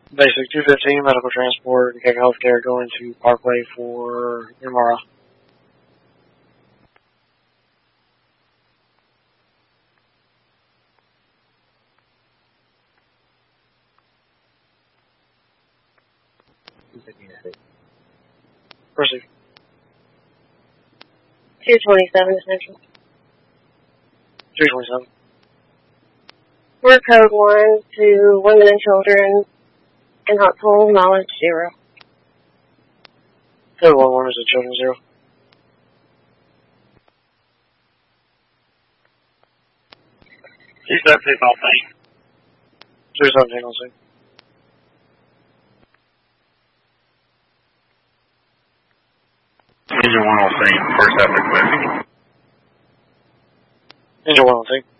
Basic 215, medical transport, and Cape Healthcare going to Parkway for MRI. Proceed. 227 Central. 327. We're code 1 to women and children in household knowledge 0. Code 11 is a children 0. Keep that people on scene. 317 on scene. Engine 1 on scene, first half request. Engine 1 on scene.